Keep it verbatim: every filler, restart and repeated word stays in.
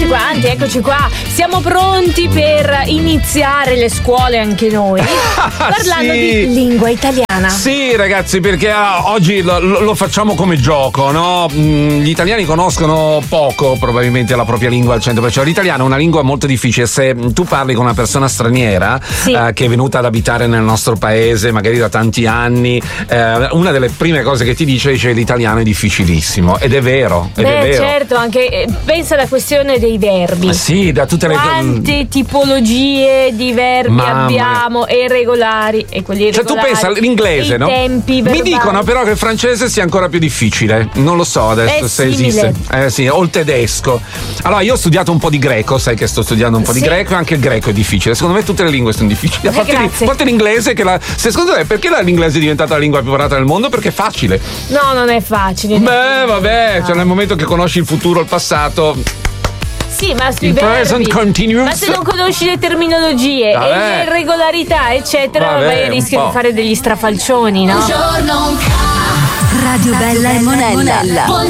tutti quanti, eccoci qua. Siamo pronti per iniziare le scuole anche noi, parlando sì. di lingua italiana. Sì, ragazzi, perché ah, oggi lo, lo facciamo come gioco, no? Mm, gli italiani conoscono poco probabilmente la propria lingua al cento per cento. L'italiano è una lingua molto difficile. Se tu parli con una persona straniera Sì. eh, che è venuta ad abitare nel nostro paese magari da tanti anni, eh, una delle prime cose che ti dice dice l'italiano è difficilissimo, ed è vero, ed Beh, è vero. certo, anche eh, pensa alla questione dei verbi. Sì, da tutte le Quante tipologie di verbi Mamma abbiamo, e irregolari e quelli Cioè tu irregolari. pensa all'inglese, i no? tempi Mi verbali. dicono però che il francese sia ancora più difficile. Non lo so adesso È se simile. esiste. Eh sì, o il tedesco. Allora, io ho studiato un po' di greco, sai che sto studiando un po' Sì. di greco, e anche il greco è difficile. Secondo me tutte le lingue sono difficili. A Eh, parte, lì- grazie. a parte l'inglese, che la. Se secondo te perché la- l'inglese è diventata la lingua più parlata del mondo? Perché è facile. No, non è facile. Beh, vabbè, cioè nel momento che conosci il futuro, il passato. Sì, ma sui Il present verbi. continuous. Ma se non conosci le terminologie Vabbè. e le irregolarità, eccetera, Vabbè, vai un rischia po'. di fare degli strafalcioni, no? Radio Bella e Monella.